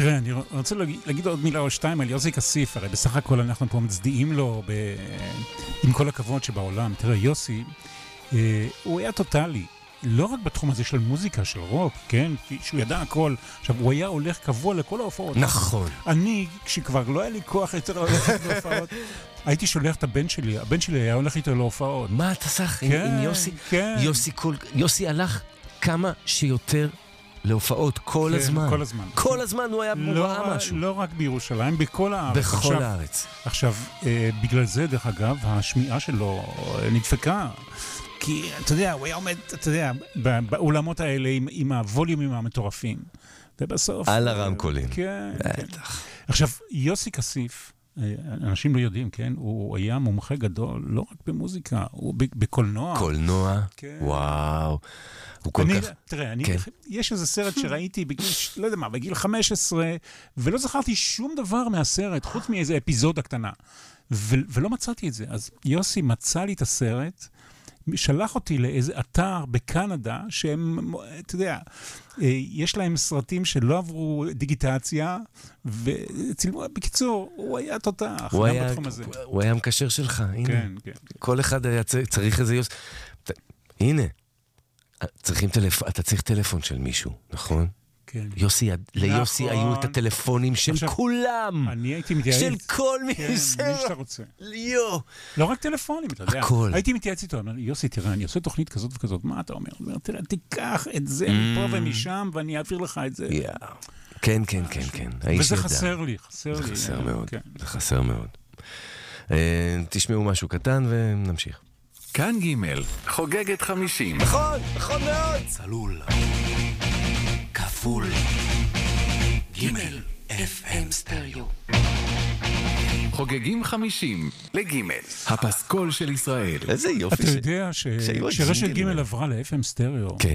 תראה, אני רוצה להגיד עוד מילה או שתיים על יוסי כסיף, הרי בסך הכל אנחנו פה מצדיעים לו עם כל הכבוד שבעולם. תראה, יוסי, הוא היה טוטלי, לא רק בתחום הזה של מוזיקה, של רוק, כן? שהוא ידע הכל. עכשיו, הוא היה הולך קבוע לכל ההופעות. נכון. אני, כשכבר לא היה לי כוח יותר הולך להופעות, הייתי שולח את הבן שלי היה הולך איתו להופעות. מה אתה סך עם יוסי? כן. יוסי הלך כמה שיותר להופעות כל הזמן. כל הזמן. כל הזמן הוא היה מוראה משהו. לא רק בירושלים, בכל הארץ. בכל הארץ. עכשיו, בגלל זה, דרך אגב, השמיעה שלו נדפקה. כי, אתה יודע, הוא היה עומד, אתה יודע, באולמות האלה עם הווליומים המטורפים. ובסוף... על הרמקולים. כן. עכשיו, יוסי כסיף, אנשים לא יודעים, כן? הוא היה מומחה גדול, לא רק במוזיקה, הוא בקולנוע. קולנוע? כן. וואו. הוא כל כך... תראה, יש איזה סרט שראיתי בגיל, לא יודע מה, בגיל 15, ולא זכרתי שום דבר מהסרט, חוץ מאיזה אפיזודה קטנה. ולא מצאתי את זה. אז יוסי מצא לי את הסרט, שלח אותי לאיזה אתר בקנדה, שהם, אתה יודע, יש להם סרטים שלא עברו דיגיטציה, וצילמו, בקיצור, הוא היה תותח, גם בתחום הזה. הוא היה מקשר שלך, הנה. כן, כן. כל אחד היה צריך איזה יוס... הנה, אתה צריך טלפון של מישהו, נכון? כן. ליוסי היו את הטלפונים של כולם. אני הייתי מתייעץ. של כל מי מי שאתה רוצה. לא רק טלפונים, אתה יודע. הכל. הייתי מתייעץ איתו, יוסי, תראה, אני עושה תוכנית כזאת וכזאת, מה אתה אומר? הוא אומר, תראה, תיקח את זה מפה ומשם, ואני אעביר לך את זה. כן. וזה חסר לי. זה חסר מאוד. תשמעו משהו קטן ונמשיך. כאן ג' חוגגת 50. נכון מאוד. צלול. כפול. ג' FM סטריאו. חוגגים 50 לג' הפסקול של ישראל. איזה יופי. אתה יודע שרשת ג' עברה ל-FM סטריאו. כן.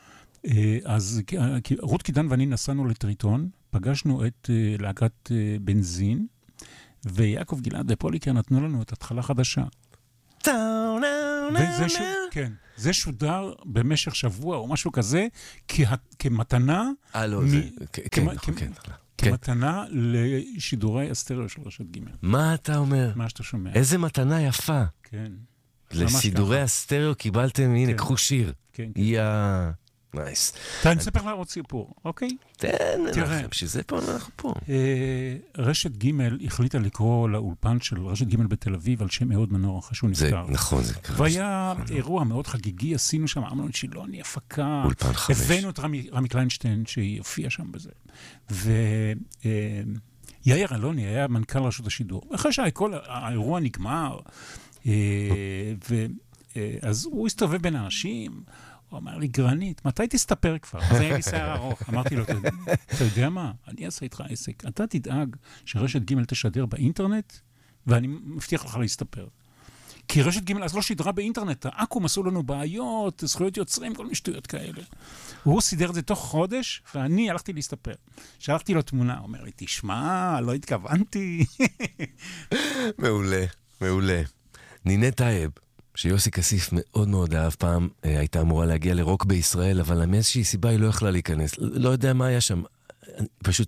אז רות קידן ואני נסענו לטריטון, פגשנו את להקת בנזין, ויעקב גלעד ופוליקר נתנו לנו את התחלה חדשה. זה שודר במשך שבוע או משהו כזה, כמתנה, כמתנה לשידורי הסטריאו של רשת ג'. מה אתה אומר? מה שאתה שומע. איזה מתנה יפה. כן. לשידורי הסטריאו קיבלתם, הנה, קחו שיר. כן. נייס. אני אספר לך עוד סיפור, אוקיי? תן לכם, שזה פה אנחנו פה. רשת ג' החליטה לקרוא לאולפן של רשת ג' בתל אביב על שם אהוד מנור אחרי שהוא נפטר. נכון, זה קרה. והיה אירוע מאוד חגיגי, עשינו שם, אמרנו שילוני הפקה. אולפן 5. הבאנו את רמי קליינשטיין שהופיע שם בזה. ויאיר אלוני היה מנכ"ל רשות השידור. אחרי שכל האירוע נגמר, אז הוא הסתובב בין האנשים, הוא אמר לי, גרנית, מתי תסתפר כבר? אז היה לי שיער ארוך. אמרתי לו, אתה יודע מה? אני אעשה איתך עסק. אתה תדאג שרשת ג' תשדר באינטרנט, ואני מבטיח לך להסתפר. כי רשת ג' אז לא שדרה באינטרנט, האקום עשו לנו בעיות, זכויות יוצרים, כל משטויות כאלה. הוא סידר את זה תוך חודש, ואני הלכתי להסתפר. שלחתי לו תמונה, הוא אומר לי, תשמע, לא התכוונתי. מעולה. נינה טייב. שיוסי כסיף מאוד מאוד אהב פעם, הייתה אמורה להגיע לרוק בישראל, אבל מאיזושהי סיבה היא לא יכלה להיכנס. לא יודע מה היה שם. פשוט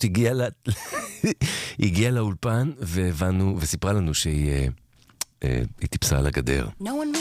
הגיעה לאולפן, והבנו, וסיפרה לנו שהיא טיפסה על הגדר. No one